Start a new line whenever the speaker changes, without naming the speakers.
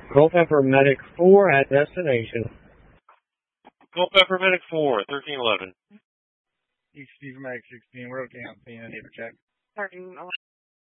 Culpeper Medic 4 at destination.
Culpeper Medic 4, 1311.
East Steve Medic 16, we're okay on scene. I need to check.
1311.